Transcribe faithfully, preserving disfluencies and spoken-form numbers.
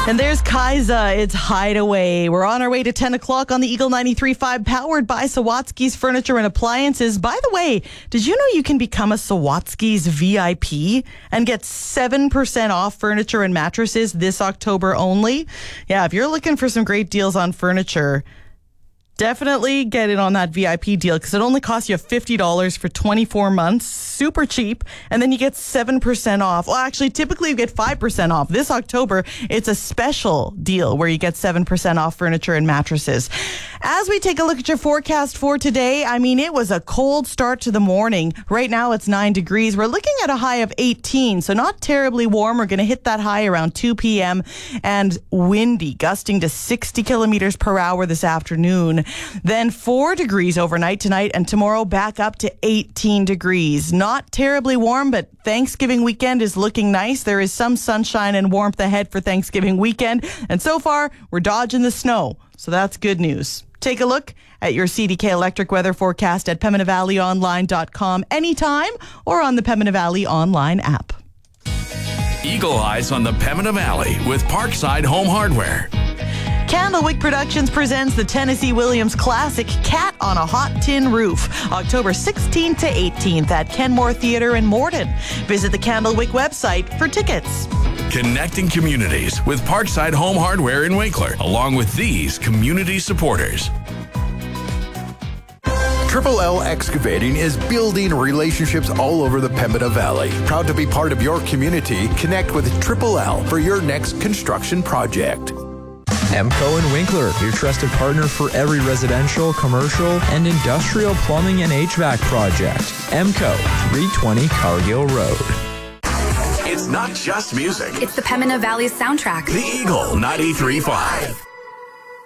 And there's Kaiza, it's Hideaway. We're on our way to ten o'clock on the Eagle ninety-three point five, powered by Sawatsky's Furniture and Appliances. By the way, did you know you can become a Sawatsky's V I P and get seven percent off furniture and mattresses this October only? Yeah, if you're looking for some great deals on furniture, definitely get in on that V I P deal because it only costs you fifty dollars for twenty-four months. Super cheap. And then you get seven percent off. Well, actually, typically you get five percent off. This October, it's a special deal where you get seven percent off furniture and mattresses. As we take a look at your forecast for today, I mean, it was a cold start to the morning. Right now, it's nine degrees. We're looking at a high of eighteen, so not terribly warm. We're going to hit that high around two p.m. and windy, gusting to sixty kilometers per hour this afternoon. Then four degrees overnight tonight, and tomorrow back up to eighteen degrees. Not terribly warm, but Thanksgiving weekend is looking nice. There is some sunshine and warmth ahead for Thanksgiving weekend. And so far, we're dodging the snow. So that's good news. Take a look at your C D K Electric weather forecast at Pembina Valley Online dot com anytime or on the Pembina Valley Online app. Eagle Eyes on the Pembina Valley with Parkside Home Hardware. Candlewick Productions presents the Tennessee Williams classic Cat on a Hot Tin Roof, October sixteenth to eighteenth at Kenmore Theatre in Morden. Visit the Candlewick website for tickets. Connecting communities with Parkside Home Hardware in Winkler, along with these community supporters. Triple L Excavating is building relationships all over the Pembina Valley. Proud to be part of your community. Connect with Triple L for your next construction project. Emco and Winkler, your trusted partner for every residential, commercial, and industrial plumbing and H V A C project. Emco, three twenty Cargill Road. It's not just music. It's the Pembina Valley soundtrack. The Eagle ninety-three point five.